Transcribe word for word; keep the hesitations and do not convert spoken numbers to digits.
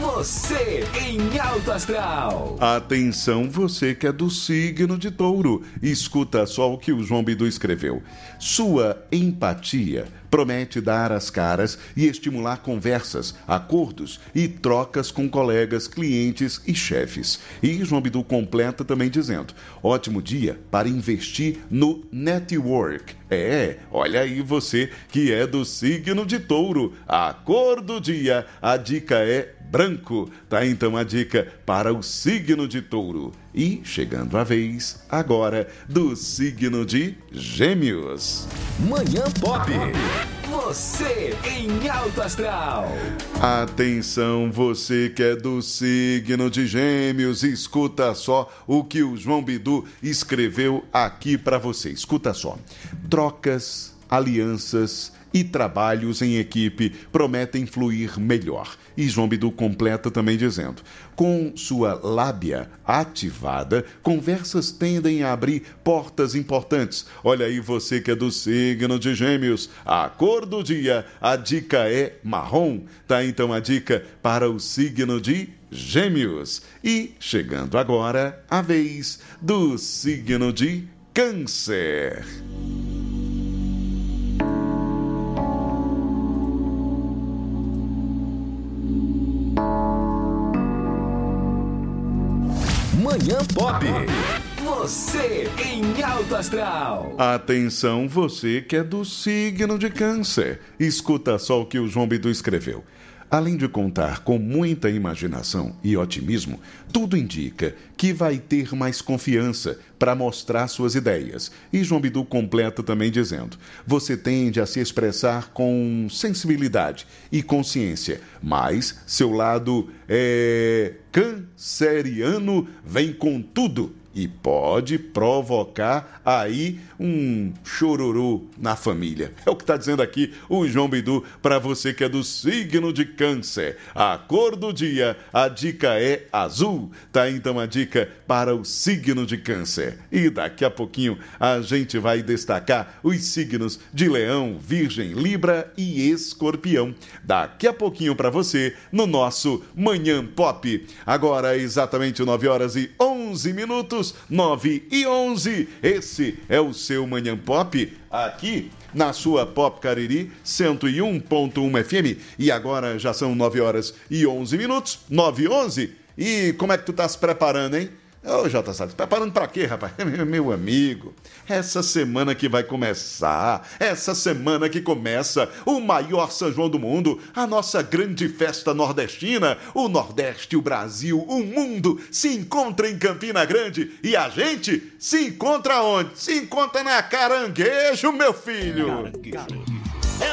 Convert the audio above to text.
Você em Alto Astral. Atenção, você que é do signo de Touro. Escuta só o que o João Bidu escreveu. Sua empatia promete dar as caras e estimular conversas, acordos e trocas com colegas, clientes e chefes. E João Bidu completa também dizendo: ótimo dia para investir no network. É, olha aí você que é do signo de Touro. A cor do dia, a dica é branco. Tá então a dica para o signo de Touro. E chegando a vez agora do signo de Gêmeos. Manhã Pop. Você em Alto Astral. Atenção, você que é do signo de Gêmeos, escuta só o que o João Bidu escreveu aqui para você. Escuta só. Trocas, alianças e trabalhos em equipe prometem fluir melhor. E João Bidu completa também dizendo: com sua lábia ativada, conversas tendem a abrir portas importantes. Olha aí você que é do signo de Gêmeos. A cor do dia, a dica é marrom. Tá então a dica para o signo de Gêmeos. E chegando agora a vez do signo de Câncer. Manhã Pop. Você em Alto Astral. Atenção, você que é do signo de Câncer. Escuta só o que o João Bidu escreveu. Além de contar com muita imaginação e otimismo, tudo indica que vai ter mais confiança para mostrar suas ideias. E João Bidu completa também dizendo: você tende a se expressar com sensibilidade e consciência, mas seu lado é canceriano vem com tudo e pode provocar aí um chororô na família. É o que está dizendo aqui o João Bidu para você que é do signo de Câncer. A cor do dia, a dica é azul. Tá então a dica para o signo de Câncer. E daqui a pouquinho a gente vai destacar os signos de Leão, Virgem, Libra e Escorpião. Daqui a pouquinho para você no nosso Manhã Pop. Agora exatamente nove horas e onze minutos, nove e onze. Esse é o seu Manhã Pop, aqui na sua Pop Cariri cento e um ponto um F M. E agora já são nove horas e onze minutos, nove e onze. E como é que tu tá se preparando, hein? Ô, Jota Salles, preparando pra quê, rapaz? Meu amigo, essa semana que vai começar, essa semana que começa o maior São João do mundo, a nossa grande festa nordestina, o Nordeste, o Brasil, o mundo se encontra em Campina Grande e a gente se encontra onde? Se encontra na Caranguejo, meu filho! Caranguejo.